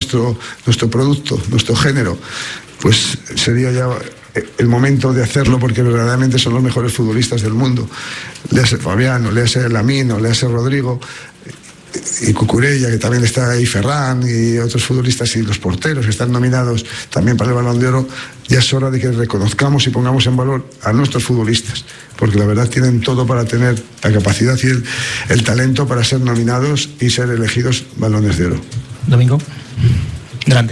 nuestro producto, nuestro género, pues sería ya el momento de hacerlo, porque verdaderamente son los mejores futbolistas del mundo. Léase Fabián, léase Lamine, léase Rodrigo y Cucurella, que también está ahí, Ferran y otros futbolistas, y los porteros que están nominados también para el Balón de Oro. Ya es hora de que reconozcamos y pongamos en valor a nuestros futbolistas, porque la verdad tienen todo para tener la capacidad y el talento para ser nominados y ser elegidos Balones de Oro. Domingo, grande.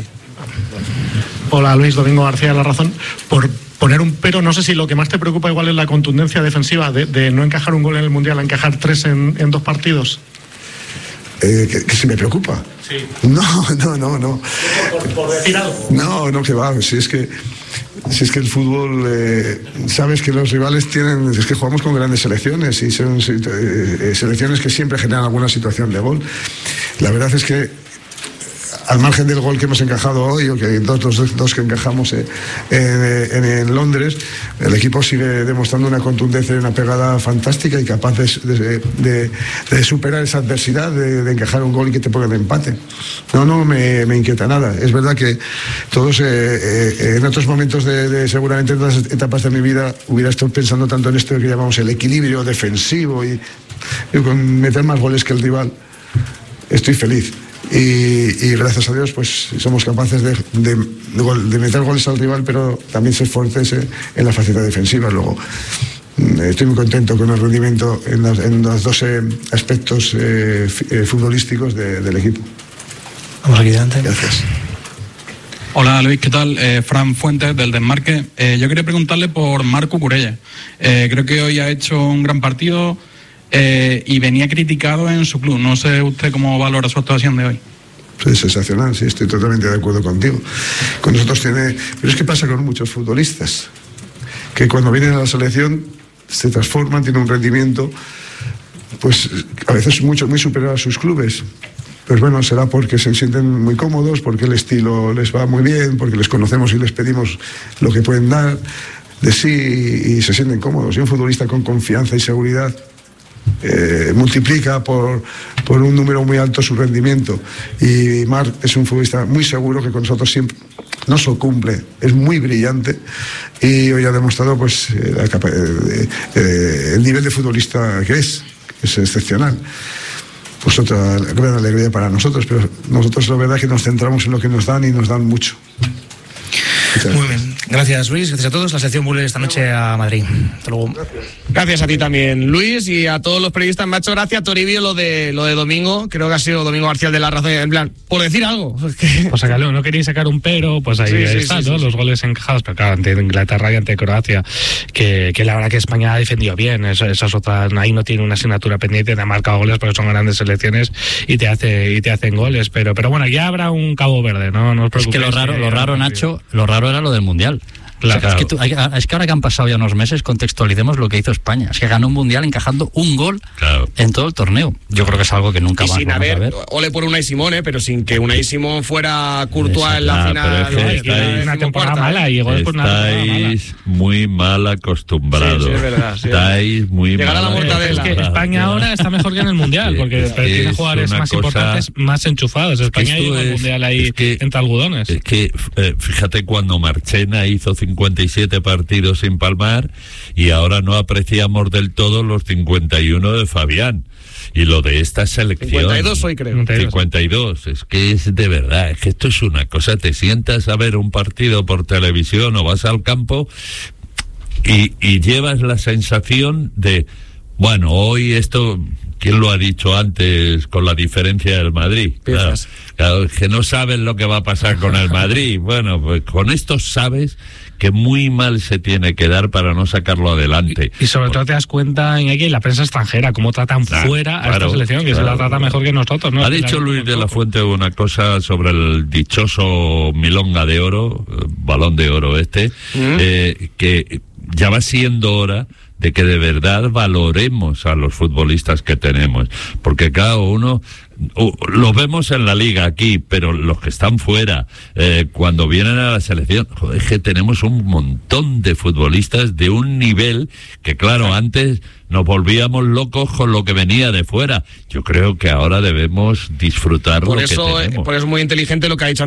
Hola Luis, Domingo García de La Razón. Por poner un pero, no sé si lo que más te preocupa igual es la contundencia defensiva de no encajar un gol en el Mundial, a encajar 3 en 2 partidos. Que se me preocupa. Sí. No. Por decir algo. No, que va. Si es que el fútbol, sabes que los rivales es que jugamos con grandes selecciones y son selecciones que siempre generan alguna situación de gol. La verdad es que, al margen del gol que hemos encajado hoy, o que dos que encajamos en Londres, el equipo sigue demostrando una contundencia y una pegada fantástica y capaz de superar esa adversidad, de encajar un gol y que te ponga el empate. No me inquieta nada. Es verdad que todos en otros momentos seguramente en otras etapas de mi vida hubiera estado pensando tanto en esto que llamamos el equilibrio defensivo y con meter más goles que el rival. Estoy feliz. Y gracias a Dios pues somos capaces de meter goles al rival, pero también ser fuertes en la faceta defensiva. Luego estoy muy contento con el rendimiento en los dos aspectos futbolísticos del equipo. Vamos aquí delante. Gracias. Hola Luis, ¿qué tal? Fran Fuentes del Desmarque. Yo quería preguntarle por Marc Cucurella. Creo que hoy ha hecho un gran partido y venía criticado en su club. No sé usted cómo valora su actuación de hoy. Es sensacional, sí, estoy totalmente de acuerdo contigo. Con nosotros pero es que pasa con muchos futbolistas, que cuando vienen a la selección se transforman, tienen un rendimiento pues a veces muy superior a sus clubes. Pues bueno, será porque se sienten muy cómodos, porque el estilo les va muy bien, porque les conocemos y les pedimos lo que pueden dar de sí y se sienten cómodos. Y un futbolista con confianza y seguridad multiplica por un número muy alto su rendimiento. Y Marc es un futbolista muy seguro, que con nosotros siempre no solo cumple, es muy brillante, y hoy ha demostrado pues el nivel de futbolista que es excepcional. Pues otra gran alegría para nosotros, pero nosotros la verdad es que nos centramos en lo que nos dan y nos dan mucho. Muy bien, gracias Luis, gracias a todos. La sección vuelve esta noche a Madrid. Hasta luego. Gracias a ti también, Luis, y a todos los periodistas. Me ha hecho gracia, Toribio, lo de Domingo. Creo que ha sido Domingo García de La Razón, en plan, por decir algo. Pues sacarlo, no queréis sacar un pero, pues ahí está, ¿no? Los goles encajados, pero claro, ante Inglaterra y ante Croacia, que la verdad que España ha defendido bien. Esa es otra, ahí no tiene una asignatura pendiente, te ha marcado goles porque son grandes selecciones y te hacen goles, pero bueno, ya habrá un Cabo Verde, no os preocupéis. Es que lo raro, Nacho, lo raro era lo del Mundial. Claro. Es que ahora que han pasado ya unos meses, contextualicemos lo que hizo España. Es que ganó un Mundial encajando un gol en todo el torneo. Yo creo que es algo que nunca y más sin vamos a ver. Ole por Unai Simón, pero sin que Unai Simón fuera Courtois en la final. Una temporada mala y goles por nada. Estáis muy mal acostumbrados. Sí, es verdad. Estáis muy mal. A la mortadela. Es que España ahora está mejor que en el Mundial, porque tiene jugadores más importantes, más enchufados. España llega al Mundial ahí entre algodones. Es que fíjate, cuando Marchena hizo 57 partidos sin palmar, y ahora no apreciamos del todo los 51 de Fabián. Y lo de esta selección, 52 hoy creo. 52, es que es de verdad, es que esto es una cosa. Te sientas a ver un partido por televisión o vas al campo y llevas la sensación de, bueno, hoy esto, ¿quién lo ha dicho antes con la diferencia del Madrid? Claro, que no sabes lo que va a pasar con el Madrid. Bueno, pues con esto sabes que muy mal se tiene que dar para no sacarlo adelante. Y sobre todo te das cuenta en la prensa extranjera, cómo tratan fuera a esta selección, que se la trata mejor que nosotros, ¿no? Ha dicho Luis de la Fuente una cosa sobre el dichoso Milonga de Oro, Balón de Oro que ya va siendo hora de que de verdad valoremos a los futbolistas que tenemos, porque cada uno lo vemos en la liga aquí, pero los que están fuera, cuando vienen a la selección, joder, es que tenemos un montón de futbolistas de un nivel que, claro, antes nos volvíamos locos con lo que venía de fuera. Yo creo que ahora debemos disfrutar lo que tenemos. Por eso es muy inteligente lo que ha dicho